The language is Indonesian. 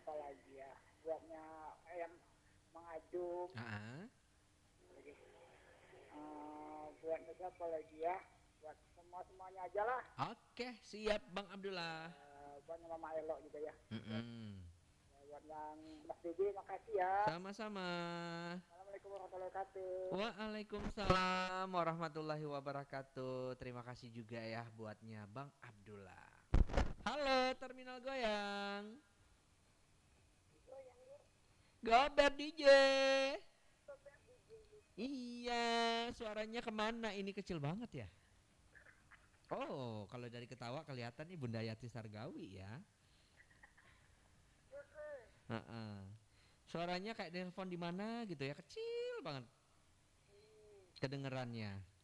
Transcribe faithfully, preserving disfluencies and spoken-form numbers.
apalagi ya buatnya ayam mengaduk. Ah, Jadi, eh, buatnya siapa lagi ya? Buat semua semuanya aja lah. oke, siap Bang Abdullah. Eh, buatnya Mama Elo juga ya. Buat, Mm-mm. ya, buat yang Mas Didi makasih ya. Sama-sama. Assalamualaikum warahmatullahi wabarakatuh. Waalaikumsalam warahmatullahi wabarakatuh. Terima kasih juga ya buatnya Bang Abdullah. Halo Terminal Goyang. Gober D J. Iya, suaranya kemana? Ini kecil banget ya. Oh, kalau dari ketawa kelihatan nih Bunda Yati Sargawi ya. Heeh. Suaranya kayak telepon di mana gitu ya, kecil banget kedengerannya.